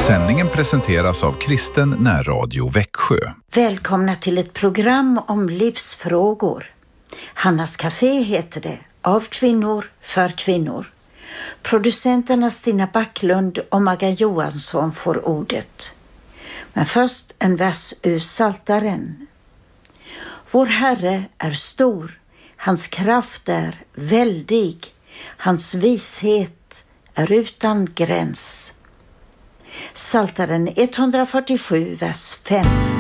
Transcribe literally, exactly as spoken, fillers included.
Sändningen presenteras av Kristen Närradio Växjö. Välkomna till ett program om livsfrågor. Hannas Café heter det, av kvinnor för kvinnor. Producenterna Stina Backlund och Magga Johansson får ordet. Men först en vers ur Psaltaren. Vår Herre är stor, hans kraft är väldig, hans vishet är utan gräns. Psaltaren etthundrafyrtiosju, vers fem.